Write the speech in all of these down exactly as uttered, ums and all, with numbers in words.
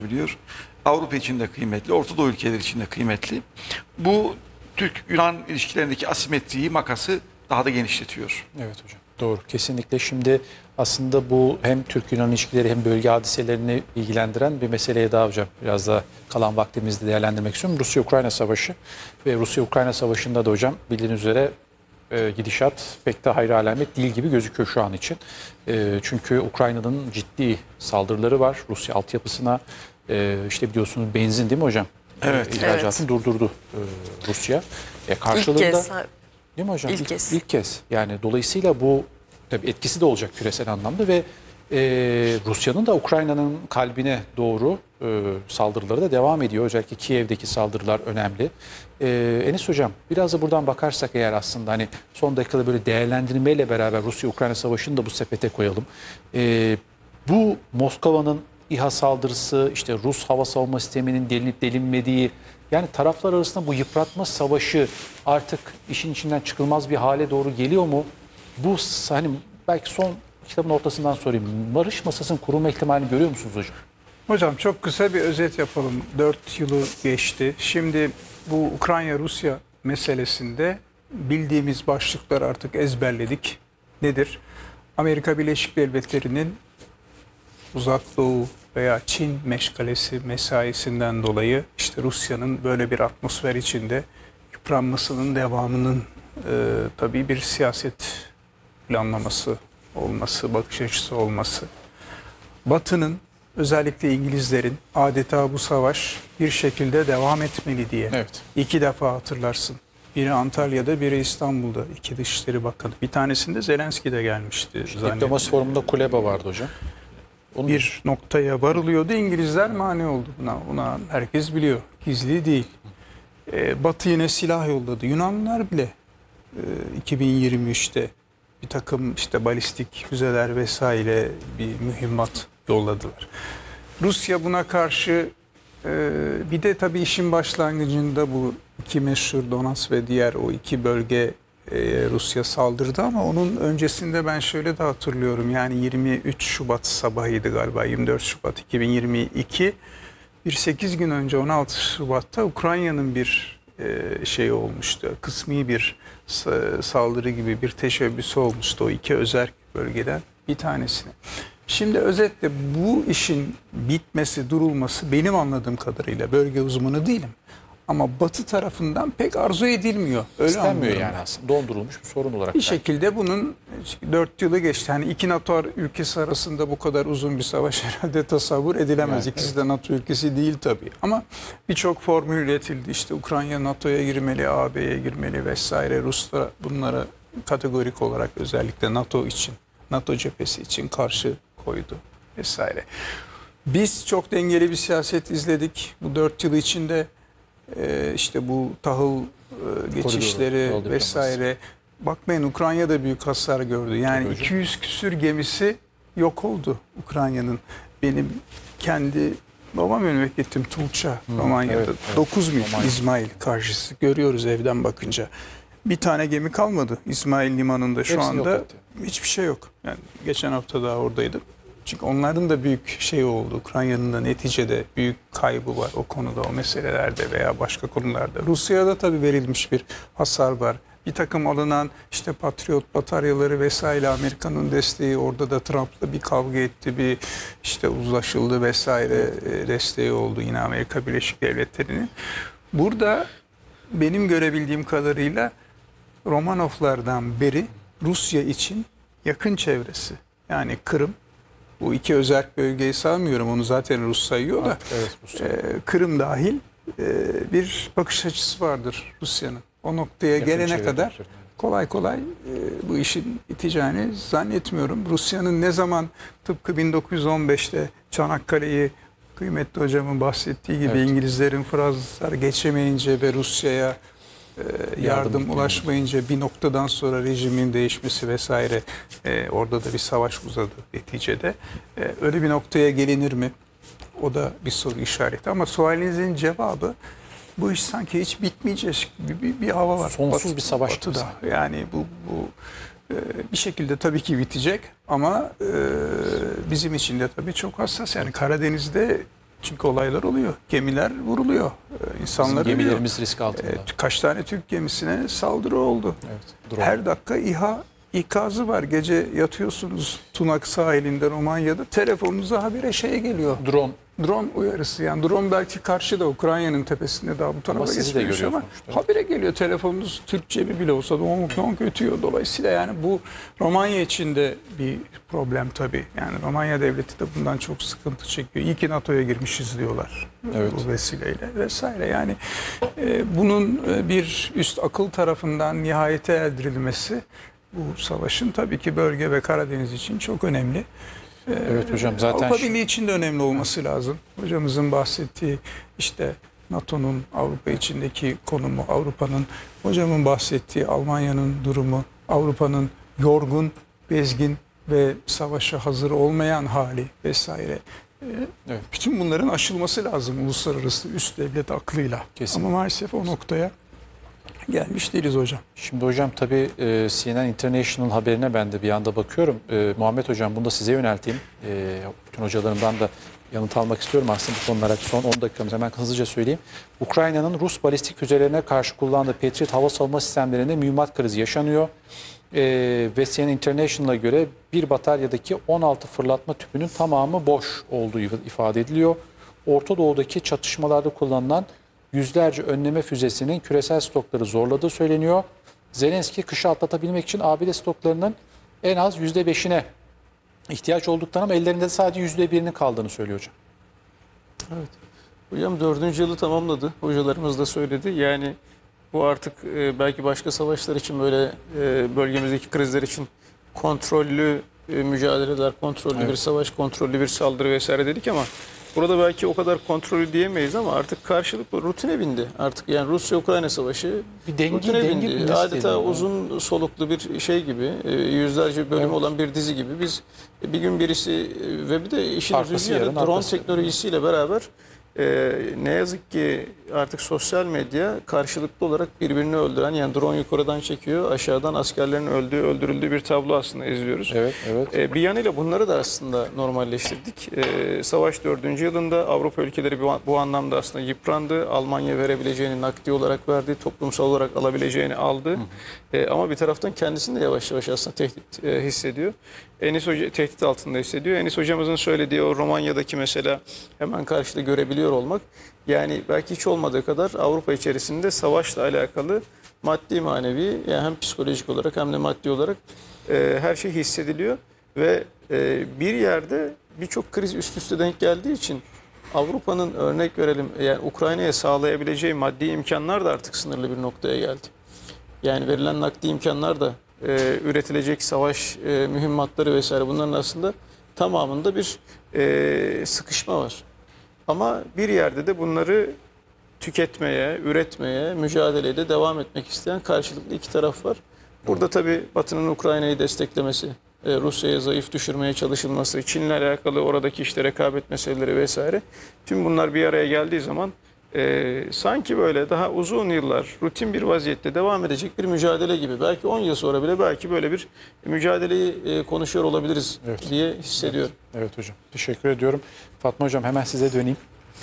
biliyor. Avrupa için de kıymetli, Orta Doğu ülkeleri için de kıymetli. Bu Türk-Yunan ilişkilerindeki asimetriyi, makası daha da genişletiyor. Evet hocam. Doğru. Kesinlikle. Şimdi aslında bu hem Türk-Yunan ilişkileri hem bölge hadiselerini ilgilendiren bir meseleye daha hocam biraz da kalan vaktimizde değerlendirmek istiyorum. Rusya-Ukrayna Savaşı ve Rusya-Ukrayna Savaşı'nda da hocam bildiğiniz üzere e, gidişat pek de hayra alamet değil gibi gözüküyor şu an için. E, çünkü Ukrayna'nın ciddi saldırıları var Rusya altyapısına. E, işte biliyorsunuz benzin değil mi hocam? Evet. İhracatını Evet. durdurdu e, Rusya. E, İlk karşılığında... kez. Değil mi hocam? İlk İlk, kez. ilk kez. Yani dolayısıyla bu tabii etkisi de olacak küresel anlamda ve e, Rusya'nın da Ukrayna'nın kalbine doğru e, saldırıları da devam ediyor. Özellikle Kiev'deki saldırılar önemli. E, Enis hocam biraz da buradan bakarsak eğer aslında hani son dakikada böyle değerlendirmeyle beraber Rusya-Ukrayna Savaşı'nı da bu sepete koyalım. E, bu Moskova'nın İHA saldırısı, işte Rus hava savunma sisteminin delinip delinmediği, yani taraflar arasında bu yıpratma savaşı artık işin içinden çıkılmaz bir hale doğru geliyor mu? Bu hani belki son kitabın ortasından sorayım. Barış masasının kurulma ihtimalini görüyor musunuz hocam? Hocam çok kısa bir özet yapalım. Dört yılı geçti. Şimdi bu Ukrayna-Rusya meselesinde bildiğimiz başlıklar artık ezberledik. Nedir? Amerika Birleşik Devletleri'nin Uzak Doğu veya Çin meşgalesi mesaisinden dolayı işte Rusya'nın böyle bir atmosfer içinde yıpranmasının devamının e, tabii bir siyaset planlaması olması, bakış açısı olması. Batı'nın, özellikle İngilizlerin adeta bu savaş bir şekilde devam etmeli diye Evet. iki defa hatırlarsın. Biri Antalya'da, biri İstanbul'da, iki Dışişleri Bakanı. Bir tanesinde Zelenski de gelmişti. Diplomasi forumunda Kuleba vardı hocam. Onu Bir noktaya varılıyordu. İngilizler mani oldu buna. Buna herkes biliyor. Gizli değil. Ee, Batı yine silah yolladı. Yunanlılar bile e, iki bin yirmi üçte bir takım işte balistik füzeler vesaire bir mühimmat yolladılar. Rusya buna karşı e, bir de tabii işin başlangıcında bu iki meşhur Donbas ve diğer o iki bölge e, Rusya saldırdı ama onun öncesinde ben şöyle de hatırlıyorum. Yani yirmi üç Şubat sabahıydı galiba, yirmi dört Şubat iki bin yirmi iki. Bir sekiz gün önce on altı Şubat'ta Ukrayna'nın bir e, şey olmuştu. Kısmi bir saldırı gibi bir teşebbüsü olmuştu o iki özerk bölgeden bir tanesine. Şimdi özetle bu işin bitmesi, durulması benim anladığım kadarıyla, bölge uzmanı değilim, ama Batı tarafından pek arzu edilmiyor. Öyle istenmiyor anlıyorum yani ben. aslında. Dondurulmuş bir sorun olarak. Bir belki. şekilde bunun dört yılı geçti. Hani iki NATO ülkesi arasında bu kadar uzun bir savaş herhalde tasavvur edilemez. Yani, İkisi evet. de NATO ülkesi değil tabii. Ama birçok formül üretildi. İşte Ukrayna NATO'ya girmeli, A B'ye girmeli vesaire. Ruslar bunlara kategorik olarak özellikle NATO için, NATO cephesi için karşı koydu vesaire. Biz çok dengeli bir siyaset izledik. Bu dört yıl içinde e, işte bu tahıl e, geçişleri Koridor, yol vesaire. Bakmayın, Ukrayna da büyük hasar gördü. Yani Tabii hocam. iki yüz küsür gemisi yok oldu Ukrayna'nın. Benim kendi babam memleketim Tulça, Romanya'da. evet, evet. dokuz mil Romanya. İsmail karşısı. Görüyoruz evden bakınca. Bir tane gemi kalmadı İsmail Limanı'nda şu Hepsini yok anda. etti. Hiçbir şey yok. Yani geçen hafta daha oradaydım. Çünkü onların da büyük şey oldu. Ukrayna'nın da neticede büyük kaybı var o konuda, o meselelerde veya başka konularda. Rusya'ya da tabii verilmiş bir hasar var. Bir takım alınan işte Patriot bataryaları vesaire, Amerika'nın desteği, orada da Trump'la bir kavga etti, bir işte uzlaşıldı vesaire, e, desteği oldu yine Amerika Birleşik Devletleri'nin. Burada benim görebildiğim kadarıyla Romanovlardan beri Rusya için yakın çevresi, yani Kırım, bu iki özerk bölgeyi saymıyorum, onu zaten Rus sayıyor da, Evet, Rusya. e, Kırım dahil e, bir bakış açısı vardır Rusya'nın. O noktaya Yakın gelene çevre kadar bakıyor. kolay kolay e, bu işin biteceğini zannetmiyorum. Rusya'nın ne zaman tıpkı bin dokuz yüz on beşte Çanakkale'yi kıymetli hocamın bahsettiği gibi, Evet. İngilizlerin Fransızlar geçemeyince ve Rusya'ya e, yardım, Yardım ulaşmayınca bir noktadan sonra rejimin değişmesi vesaire, e, orada da bir savaş uzadı neticede. E, öyle bir noktaya gelinir mi? O da bir soru işareti. Ama sualinizin cevabı, bu iş sanki hiç bitmeyecek gibi bir, bir hava var. Sonsuz Batı- bir savaş gibi Batı'da. Yani bu, bu e, bir şekilde tabii ki bitecek ama e, bizim için de tabii çok hassas. Yani Karadeniz'de Çünkü olaylar oluyor. Gemiler vuruluyor. Ee, İnsanlar Bizim ölüyor. gemilerimiz risk altında. Ee, kaç tane Türk gemisine saldırı oldu. Evet, drone. Her dakika İHA ikazı var. Gece yatıyorsunuz Tunak sahilinde Romanya'da. Telefonunuza habire şeye geliyor. Drone. Drone uyarısı. Yani drone belki karşıda Ukrayna'nın tepesinde daha bu tarafa sizi de geçmemiş görüyor ama sonuçta. habire geliyor. Telefonunuz Türkçe bir bile olsa donk donk ötüyor. Dolayısıyla yani bu Romanya için de bir problem tabii. Yani Romanya devleti de bundan çok sıkıntı çekiyor. İyi ki NATO'ya girmişiz diyorlar. Evet. Bu vesileyle vesaire. Yani e, bunun e, bir üst akıl tarafından nihayete erdirilmesi bu savaşın tabii ki bölge ve Karadeniz için çok önemli. Evet hocam, zaten Avrupa şu- Birliği için de önemli olması lazım. Hocamızın bahsettiği işte NATO'nun Avrupa içindeki konumu, Avrupa'nın, hocamın bahsettiği Almanya'nın durumu, Avrupa'nın yorgun, bezgin ve savaşa hazır olmayan hali vesaire. Ee, Evet. Bütün bunların aşılması lazım uluslararası üst devlet aklıyla. Kesinlikle. Ama maalesef o noktaya gelmiş değiliz hocam. Şimdi hocam tabii e, C N N International haberine ben de bir anda bakıyorum. E, Muhammed hocam bunu da size yönelteyim. E, bütün hocalarımdan da yanıt almak istiyorum aslında bu konulara. Son on dakikamız hemen hızlıca söyleyeyim. Ukrayna'nın Rus balistik füzelerine karşı kullandığı Patriot hava savunma sistemlerinde mühimmat krizi yaşanıyor. E, ve C N N International'a göre bir bataryadaki on altı fırlatma tüpünün tamamı boş olduğu ifade ediliyor. Orta Doğu'daki çatışmalarda kullanılan yüzlerce önleme füzesinin küresel stokları zorladığı söyleniyor. Zelenski kışı atlatabilmek için A B D stoklarının en az yüzde beşine ihtiyaç olduklarını ama ellerinde sadece yüzde birinin kaldığını söylüyor hocam. Evet. Hocam dördüncü yılı tamamladı. Hocalarımız da söyledi. Yani bu artık e, belki başka savaşlar için böyle e, bölgemizdeki krizler için kontrollü e, mücadeleler, kontrollü Evet. bir savaş, kontrollü bir saldırı vesaire dedik ama burada belki o kadar kontrollü diyemeyiz ama artık karşılıklı rutine bindi. Artık yani Rusya-Ukrayna savaşı Bir dengi, rutine dengi bindi. nasıl Adeta deniyor? uzun soluklu bir şey gibi, e, yüzlerce bölümü Evet. olan bir dizi gibi. Biz bir gün birisi e, ve bir de işin Arkası üzücü yanı yarın drone arkası. teknolojisiyle beraber e, ne yazık ki artık sosyal medya karşılıklı olarak birbirini öldüren, yani drone yukarıdan çekiyor, aşağıdan askerlerin öldüğü, öldürüldüğü bir tablo aslında izliyoruz. Evet, evet. E, bir yanıyla bunları da aslında normalleştirdik. E, savaş dördüncü yılında Avrupa ülkeleri bu, bu anlamda aslında yıprandı. Almanya verebileceğini nakdi olarak verdi, toplumsal olarak alabileceğini aldı. E, ama bir taraftan kendisini de yavaş yavaş aslında tehdit e, hissediyor. Enis Hoca tehdit altında hissediyor. Enis hocamızın söylediği o Romanya'daki mesela hemen karşıda görebiliyor olmak, yani belki hiç olmadığı kadar Avrupa içerisinde savaşla alakalı maddi manevi, yani hem psikolojik olarak hem de maddi olarak e, her şey hissediliyor ve e, bir yerde birçok kriz üst üste denk geldiği için Avrupa'nın, örnek verelim, yani Ukrayna'ya sağlayabileceği maddi imkanlar da artık sınırlı bir noktaya geldi. Yani verilen nakdi imkanlar da e, üretilecek savaş e, mühimmatları vesaire, bunların aslında tamamında bir e, sıkışma var. Ama bir yerde de bunları tüketmeye, üretmeye, mücadeleye de devam etmek isteyen karşılıklı iki taraf var. Burada tabii Batı'nın Ukrayna'yı desteklemesi, e, Rusya'ya zayıf düşürmeye çalışılması, Çin'le alakalı oradaki işte rekabet meseleleri vesaire, tüm bunlar bir araya geldiği zaman e, sanki böyle daha uzun yıllar rutin bir vaziyette devam edecek bir mücadele gibi. Belki on yıl sonra bile belki böyle bir mücadeleyi e, konuşuyor olabiliriz Evet. diye hissediyorum. Evet hocam. Teşekkür ediyorum. Fatma hocam hemen size döneyim.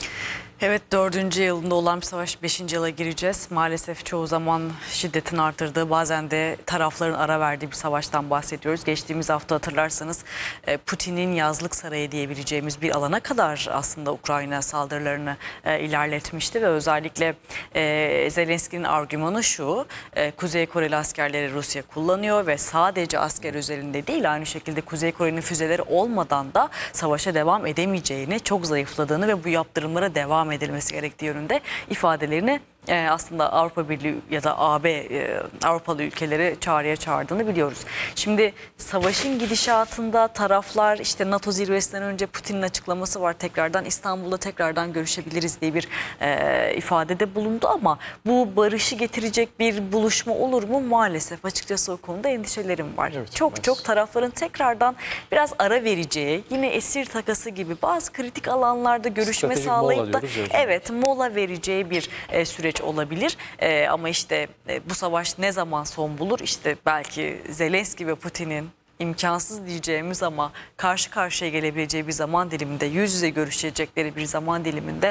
Evet, dördüncü yılında olan bir savaş beşinci yıla gireceğiz. Maalesef çoğu zaman şiddetin arttırdığı, bazen de tarafların ara verdiği bir savaştan bahsediyoruz. Geçtiğimiz hafta hatırlarsanız Putin'in yazlık sarayı diyebileceğimiz bir alana kadar aslında Ukrayna saldırılarını ilerletmişti. Ve özellikle Zelenski'nin argümanı şu: Kuzey Koreli askerleri Rusya kullanıyor ve sadece asker özelinde değil, aynı şekilde Kuzey Kore'nin füzeleri olmadan da savaşa devam edemeyeceğini, çok zayıfladığını ve bu yaptırımlara devam edilmesi gerektiği yönünde ifadelerini e, aslında Avrupa Birliği ya da A B e, Avrupalı ülkeleri çağrıya çağırdığını biliyoruz. Şimdi savaşın gidişatında taraflar, işte NATO zirvesinden önce Putin'in açıklaması var, tekrardan İstanbul'da tekrardan görüşebiliriz diye bir e, ifadede bulundu ama bu barışı getirecek bir buluşma olur mu? Maalesef açıkçası o konuda endişelerim var. Evet, çok evet. çok tarafların tekrardan biraz ara vereceği, yine esir takası gibi bazı kritik alanlarda görüşme Stratejik mola sağlayıp da diyoruz ya hocam. evet mola vereceği bir e, süreç olabilir. E, ama işte e, bu savaş ne zaman son bulur? İşte belki Zelenski ve Putin'in imkansız diyeceğimiz ama karşı karşıya gelebileceği bir zaman diliminde, yüz yüze görüşecekleri bir zaman diliminde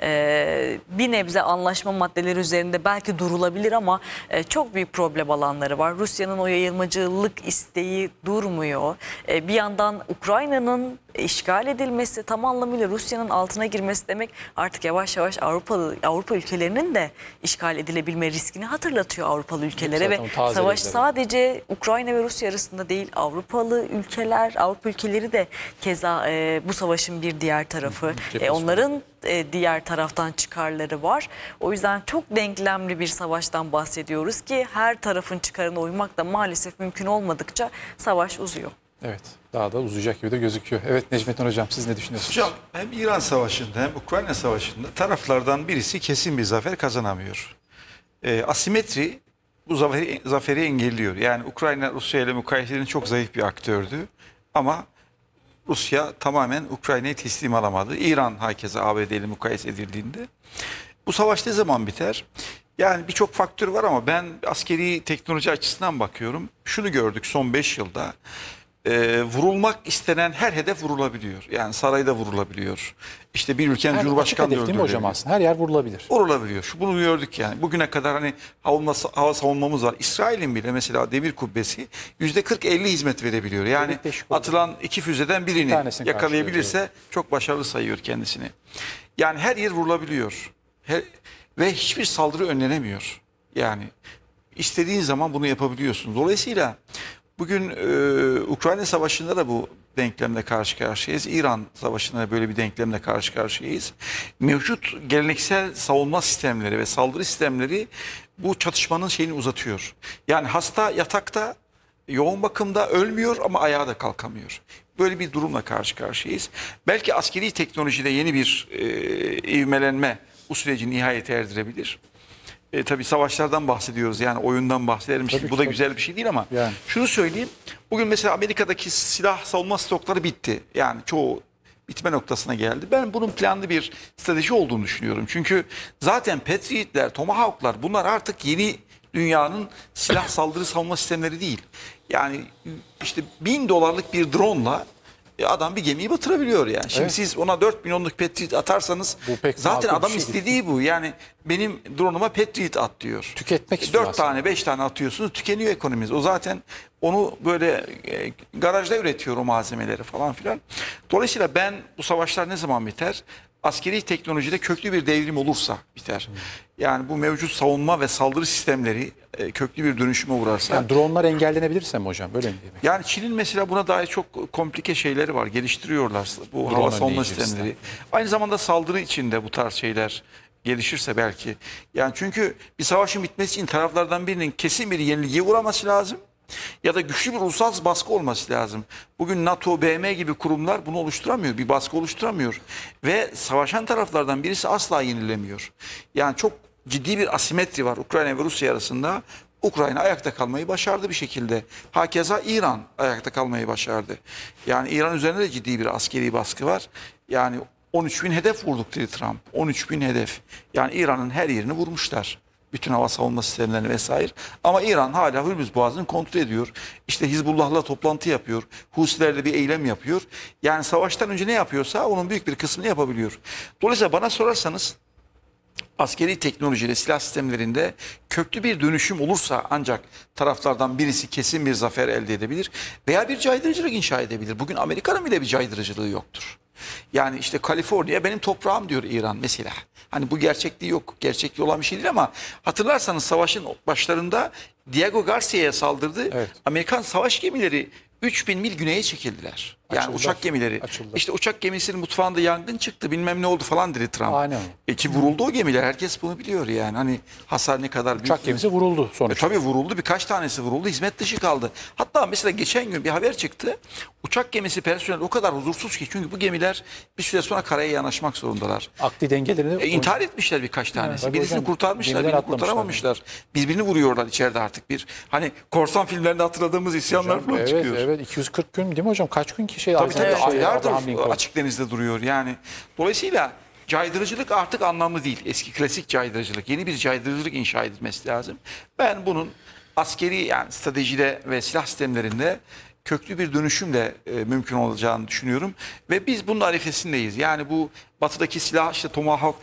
e, bir nebze anlaşma maddeleri üzerinde belki durulabilir ama e, çok büyük problem alanları var. Rusya'nın o yayılmacılık isteği durmuyor. E, bir yandan Ukrayna'nın işgal edilmesi, tam anlamıyla Rusya'nın altına girmesi demek artık yavaş yavaş Avrupalı Avrupa ülkelerinin de işgal edilebilme riskini hatırlatıyor Avrupalı ülkelere ve Zaten o savaş tazelediler. sadece Ukrayna ve Rusya arasında değil, Avrupalı ülkeler, Avrupa ülkeleri de keza e, bu savaşın bir diğer tarafı. E, onların e, diğer taraftan çıkarları var. O yüzden çok denklemli bir savaştan bahsediyoruz ki her tarafın çıkarına uymak da maalesef mümkün olmadıkça savaş uzuyor. Evet, daha da uzayacak gibi de gözüküyor. Evet Necmettin Hocam, siz ne düşünüyorsunuz? Hocam hem İran Savaşı'nda hem Ukrayna Savaşı'nda taraflardan birisi kesin bir zafer kazanamıyor. E, asimetri bu zaferi, zaferi engelliyor. Yani Ukrayna Rusya ile mukayeselerin çok zayıf bir aktördü. Ama Rusya tamamen Ukrayna'yı teslim alamadı. İran hakeza A B D ile mukayese edildiğinde. Bu savaş ne zaman biter? Yani birçok faktör var ama ben askeri teknoloji açısından bakıyorum. Şunu gördük son beş yılda. Ee, vurulmak istenen her hedef vurulabiliyor. Yani sarayda vurulabiliyor. İşte bir ülkenin Her açık cumhurbaşkanı hedef değil mi hocam aslında? Her yer vurulabilir. Vurulabiliyor. Şu bunu gördük yani. Bugüne kadar hani hava, hava savunmamız var. İsrail'in bile mesela demir kubbesi yüzde kırk elli hizmet verebiliyor. Yani Evet, değişik oldu. atılan iki füzeden birini tanesini yakalayabilirse çok başarılı sayıyor kendisini. Yani her yer vurulabiliyor. Her, ve hiçbir saldırı önlenemiyor. Yani istediğin zaman bunu yapabiliyorsun. Dolayısıyla bugün e, Ukrayna Savaşı'nda da bu denklemle karşı karşıyayız. İran Savaşı'nda da böyle bir denklemle karşı karşıyayız. Mevcut geleneksel savunma sistemleri ve saldırı sistemleri bu çatışmanın şeyini uzatıyor. Yani hasta yatakta, yoğun bakımda ölmüyor ama ayağa da kalkamıyor. Böyle bir durumla karşı karşıyayız. Belki askeri teknolojide yeni bir e, ivmelenme bu süreci nihayete erdirebilir. E, tabii savaşlardan bahsediyoruz, yani oyundan bahsedelim. Tabii ki, Bu da tabii. güzel bir şey değil ama Yani. şunu söyleyeyim. Bugün mesela Amerika'daki silah savunma stokları bitti. Yani çoğu bitme noktasına geldi. Ben bunun planlı bir strateji olduğunu düşünüyorum. Çünkü zaten Patriot'ler, Tomahawk'lar bunlar artık yeni dünyanın silah saldırı savunma sistemleri değil. Yani işte bin dolarlık bir drone'la e, adam bir gemiyi batırabiliyor yani. Şimdi Evet. siz ona dört milyonluk Patriot atarsanız Bu pek zaten makul bir adam şey değil. istediği bu. Yani benim drone'uma Patriot at diyor. Tüketmek istiyor Dört aslında. tane beş tane atıyorsunuz, tükeniyor ekonomimiz. O zaten onu böyle e, garajda üretiyor o malzemeleri falan filan. Dolayısıyla ben bu savaşlar ne zaman biter? Askeri teknolojide köklü bir devrim olursa biter. Yani bu mevcut savunma ve saldırı sistemleri e, köklü bir dönüşüme uğrarsa. Yani dronlar engellenebilirse mi hocam? Böyle mi demek? Yani Çin'in mesela buna dair çok komplike şeyleri var. Geliştiriyorlar bu Drone hava savunma önleyici sistemleri. Aynı zamanda saldırı içinde bu tarz şeyler gelişirse belki. Yani çünkü bir savaşın bitmesi için taraflardan birinin kesin bir yenilgiye uğraması lazım. Ya da güçlü bir ulusal baskı olması lazım. Bugün NATO, B M gibi kurumlar bunu oluşturamıyor. Bir baskı oluşturamıyor. Ve savaşan taraflardan birisi asla yenilemiyor. Yani çok ciddi bir asimetri var Ukrayna ve Rusya arasında. Ukrayna ayakta kalmayı başardı bir şekilde. Hakeza İran ayakta kalmayı başardı. Yani İran üzerinde de ciddi bir askeri baskı var. Yani on üç bin hedef vurduk dedi Trump. on üç bin hedef. Yani İran'ın her yerini vurmuşlar. Bütün hava savunma sistemlerini vesaire. Ama İran hala Hürmüz Boğazı'nı kontrol ediyor. İşte Hizbullah'la toplantı yapıyor. Husilerle bir eylem yapıyor. Yani savaştan önce ne yapıyorsa onun büyük bir kısmını yapabiliyor. Dolayısıyla bana sorarsanız askeri teknolojide, silah sistemlerinde köklü bir dönüşüm olursa ancak taraflardan birisi kesin bir zafer elde edebilir veya bir caydırıcılık inşa edebilir. Bugün Amerika'nın bile bir caydırıcılığı yoktur. Yani işte Kaliforniya benim toprağım diyor İran mesela. Hani bu gerçekliği yok. Gerçekliği olan bir şey değil ama hatırlarsanız savaşın başlarında Diego Garcia'ya saldırdı. Evet. Amerikan savaş gemileri üç bin mil güneye çekildiler. Yani Açıldılar. uçak gemileri. Açıldılar. İşte uçak gemisinin mutfağında yangın çıktı, bilmem ne oldu falan dedi Trump. Aynen. E ki vuruldu o gemiler. Herkes bunu biliyor yani. Hani hasar ne kadar büyük. Uçak gemisi vuruldu E sonuçta. tabii vuruldu. Birkaç tanesi vuruldu. Hizmet dışı kaldı. Hatta mesela geçen gün bir haber çıktı. Uçak gemisi personeli o kadar huzursuz ki. Çünkü bu gemiler bir süre sonra karaya yanaşmak zorundalar. Akli dengelerini E, intihar etmişler birkaç tanesi. tabii Birisini hocam, kurtarmışlar, gemiler birini atlamışlar. kurtaramamışlar. Birbirini vuruyorlar içeride artık bir. Hani korsan filmlerinde hatırladığımız isyanlar falan evet, çıkıyor. evet iki yüz kırk gün değil mi hocam? Kaç gün ki şey Tabii tabii Alexander- şey, aylardır Abraham Lincoln. açık denizde duruyor yani. Dolayısıyla caydırıcılık artık anlamlı değil. Eski klasik caydırıcılık. Yeni bir caydırıcılık inşa edilmesi lazım. Ben bunun askeri yani stratejide ve silah sistemlerinde köklü bir dönüşümle e, mümkün olacağını düşünüyorum. Ve biz bunun arifesindeyiz. Yani bu batıdaki silah işte Tomahawk